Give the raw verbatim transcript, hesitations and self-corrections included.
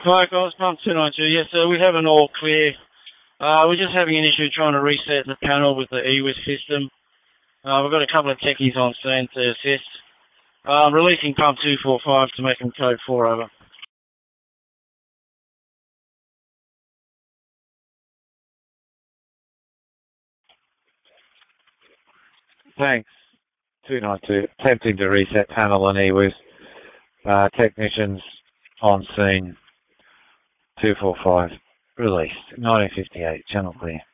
Hi guys, pump two nine two. Yes, sir, we have an all clear. Uh, we're just having an issue trying to reset the panel with the E W I S system. Uh, we've got a couple of techies on scene to assist. Uh, releasing pump two four five to make them code four over. Thanks. two nine two. Attempting to reset panel and E W I S. Uh, technicians on scene. two four five. Released. nineteen fifty-eight. Channel clear.